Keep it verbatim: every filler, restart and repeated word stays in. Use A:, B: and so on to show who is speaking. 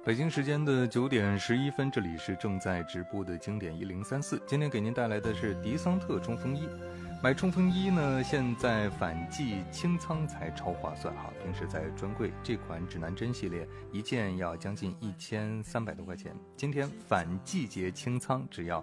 A: 北京时间的九点十一分，这里是正在直播的经典一零三四。今天给您带来的是迪桑特冲锋衣。买冲锋衣呢，现在反季清仓才超划算哈。平时在专柜这款指南针系列一件要将近一千三百多块钱，今天反季节清仓只要